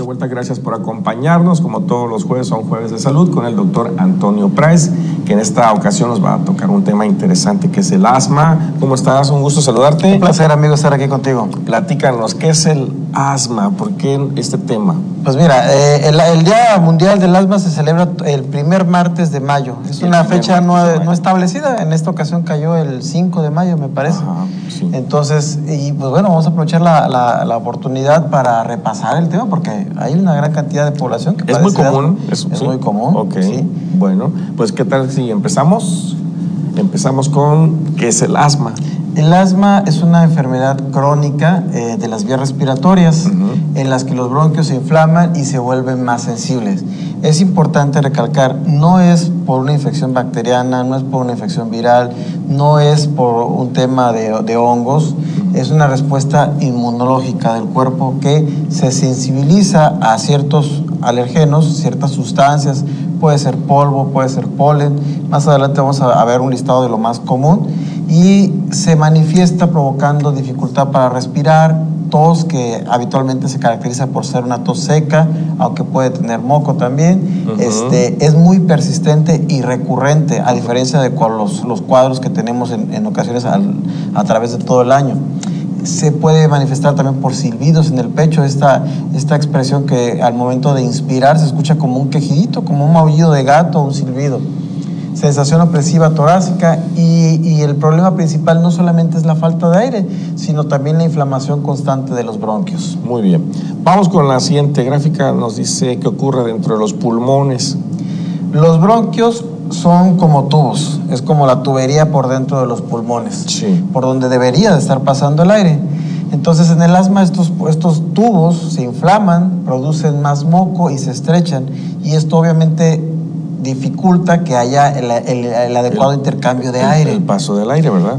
vuelta, gracias por acompañarnos. Como todos los jueves, son jueves de salud con el doctor Antonio Price, que en esta ocasión nos va a tocar un tema interesante que es el asma. ¿Cómo estás? Un gusto saludarte. Un placer, amigo, estar aquí contigo. Platícanos, ¿qué es el asma? ¿Por qué este tema? Pues mira, el Día Mundial del Asma se celebra el primer martes de mayo. Es una fecha no establecida. En esta ocasión cayó el 5 de mayo, me parece. Ajá, sí. Entonces, y pues bueno, vamos a aprovechar la oportunidad para repasar el tema, porque hay una gran cantidad de población que ¿Es muy común? Es muy común. Ok, sí. Bueno, pues ¿qué tal si empezamos? Empezamos con ¿qué es el asma? El asma es una enfermedad crónica de las vías respiratorias, en las que los bronquios se inflaman y se vuelven más sensibles. Es importante recalcar, no es por una infección bacteriana, no es por una infección viral, no es por un tema de hongos, es una respuesta inmunológica del cuerpo que se sensibiliza a ciertos alergenos, ciertas sustancias, puede ser polvo, puede ser polen. Más adelante vamos a ver un listado de lo más común. Y se manifiesta provocando dificultad para respirar, tos que habitualmente se caracteriza por ser una tos seca, aunque puede tener moco también. Es muy persistente y recurrente, a diferencia de los cuadros que tenemos en ocasiones a través de todo el año. Se puede manifestar también por silbidos en el pecho, esta expresión que al momento de inspirar se escucha como un quejidito, como un maullido de gato o un silbido. Sensación opresiva torácica y el problema principal no solamente es la falta de aire, sino también la inflamación constante de los bronquios. Muy bien. Vamos con la siguiente gráfica. Nos dice qué ocurre dentro de los pulmones. Los bronquios son como tubos, es como la tubería por dentro de los pulmones, sí, por donde debería de estar pasando el aire. Entonces en el asma estos tubos se inflaman, producen más moco y se estrechan, y esto obviamente dificulta que haya el adecuado intercambio de aire. El paso del aire, ¿verdad?